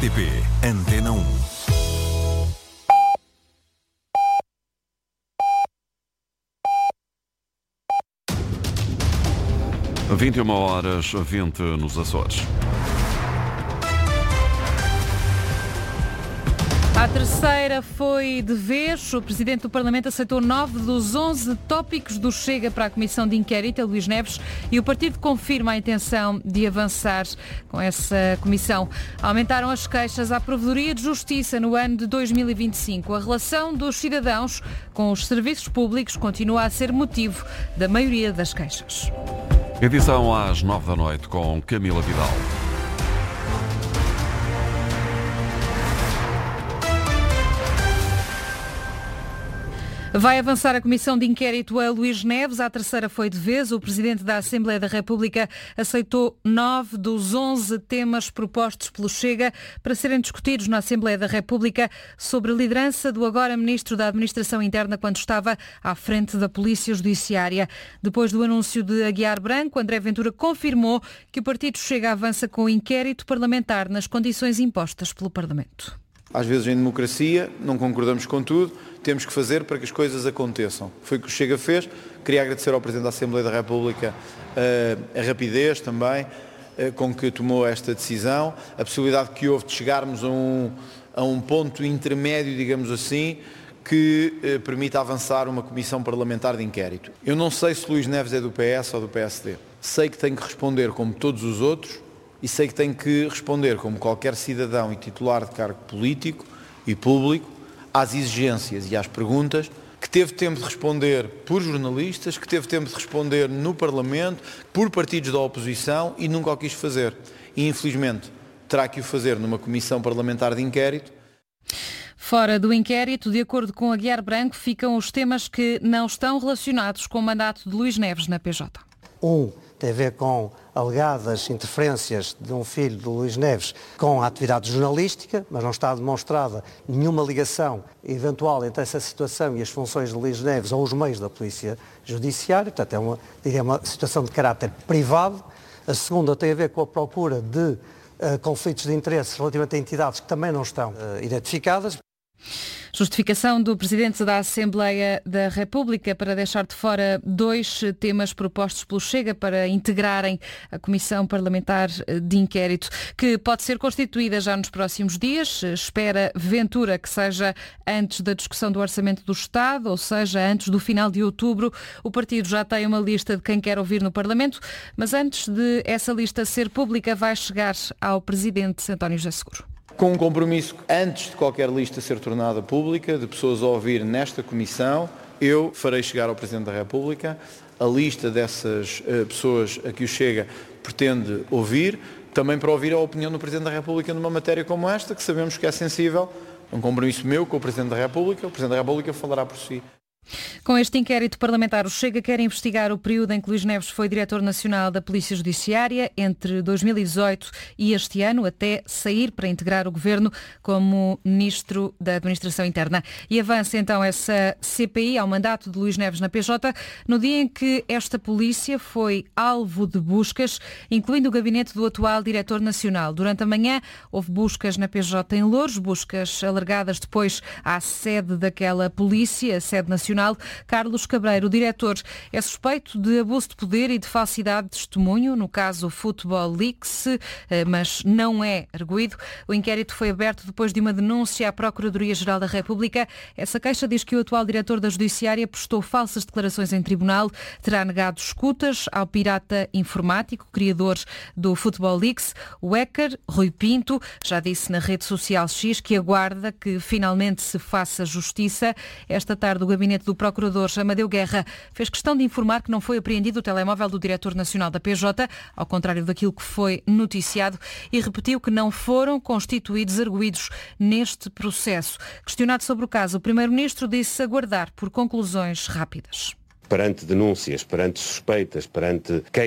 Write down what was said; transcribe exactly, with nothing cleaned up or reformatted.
R T P Antena um. vinte e uma horas vinte nos Açores. A terceira foi de vez. O Presidente do Parlamento aceitou nove dos onze tópicos do Chega para a Comissão de Inquérito, a Luís Neves, e o partido confirma a intenção de avançar com essa comissão. Aumentaram as queixas à Provedoria de Justiça no ano de dois mil e vinte e cinco. A relação dos cidadãos com os serviços públicos continua a ser motivo da maioria das queixas. Edição às nove da noite com Camila Vidal. Vai avançar a Comissão de Inquérito a Luís Neves. A terceira foi de vez. O Presidente da Assembleia da República aceitou nove dos onze temas propostos pelo Chega para serem discutidos na Assembleia da República sobre a liderança do agora Ministro da Administração Interna quando estava à frente da Polícia Judiciária. Depois do anúncio de Aguiar Branco, André Ventura confirmou que o partido Chega avança com o inquérito parlamentar nas condições impostas pelo Parlamento. Às vezes em democracia não concordamos com tudo, temos que fazer para que as coisas aconteçam. Foi o que o Chega fez. Queria agradecer ao Presidente da Assembleia da República uh, a rapidez também uh, com que tomou esta decisão, a possibilidade que houve de chegarmos a um, a um ponto intermédio, digamos assim, que uh, permita avançar uma comissão parlamentar de inquérito. Eu não sei se Luís Neves é do P S ou do P S D. Sei que tem que responder como todos os outros e sei que tem que responder como qualquer cidadão e titular de cargo político e público às exigências e às perguntas, que teve tempo de responder por jornalistas, que teve tempo de responder no Parlamento, por partidos da oposição e nunca o quis fazer. E infelizmente terá que o fazer numa comissão parlamentar de inquérito. Fora do inquérito, de acordo com Aguiar Branco, ficam os temas que não estão relacionados com o mandato de Luís Neves na P J. Um tem a ver com alegadas interferências de um filho de Luís Neves com a atividade jornalística, mas não está demonstrada nenhuma ligação eventual entre essa situação e as funções de Luís Neves ou os meios da Polícia Judiciária. Portanto, é uma, diria, uma situação de caráter privado. A segunda tem a ver com a procura de uh, conflitos de interesses relativamente a entidades que também não estão uh, identificadas. Justificação do Presidente da Assembleia da República para deixar de fora dois temas propostos pelo Chega para integrarem a Comissão Parlamentar de Inquérito, que pode ser constituída já nos próximos dias. Espera Ventura que seja antes da discussão do Orçamento do Estado, ou seja, antes do final de outubro. O partido já tem uma lista de quem quer ouvir no Parlamento, mas antes de essa lista ser pública vai chegar ao Presidente António José Seguro. Com um compromisso, antes de qualquer lista ser tornada pública, de pessoas a ouvir nesta comissão, eu farei chegar ao Presidente da República a lista dessas uh, pessoas a que o Chega pretende ouvir, também para ouvir a opinião do Presidente da República numa matéria como esta, que sabemos que é sensível. É um compromisso meu com o Presidente da República, o Presidente da República falará por si. Com este inquérito parlamentar, o Chega quer investigar o período em que Luís Neves foi Diretor Nacional da Polícia Judiciária entre dois mil e dezoito e este ano, até sair para integrar o Governo como Ministro da Administração Interna. E avança então essa C P I ao mandato de Luís Neves na P J, no dia em que esta polícia foi alvo de buscas, incluindo o gabinete do atual Diretor Nacional. Durante a manhã houve buscas na P J em Louros, buscas alargadas depois à sede daquela polícia, a sede nacional. Carlos Cabreiro, o diretor, é suspeito de abuso de poder e de falsidade de testemunho, no caso Football Leaks, mas não é arguido. O inquérito foi aberto depois de uma denúncia à Procuradoria-Geral da República. Essa queixa diz que o atual diretor da Judiciária prestou falsas declarações em tribunal, terá negado escutas ao pirata informático, criador do Football Leaks. O hacker, Rui Pinto, já disse na rede social X que aguarda que finalmente se faça justiça. Esta tarde o gabinete do Procurador Amadeu Guerra fez questão de informar que não foi apreendido o telemóvel do Diretor Nacional da P J, ao contrário daquilo que foi noticiado, e repetiu que não foram constituídos arguidos neste processo. Questionado sobre o caso, o Primeiro-Ministro disse aguardar por conclusões rápidas. Perante denúncias, perante suspeitas, perante